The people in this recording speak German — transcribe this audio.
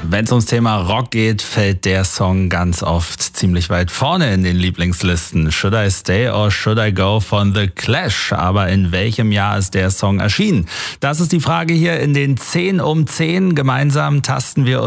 Wenn es ums Thema Rock geht, fällt der Song ganz oft ziemlich weit vorne in den Lieblingslisten. Should I Stay or Should I Go von The Clash? Aber in welchem Jahr ist der Song erschienen? Das ist die Frage hier in den 10 um 10. Gemeinsam tasten wir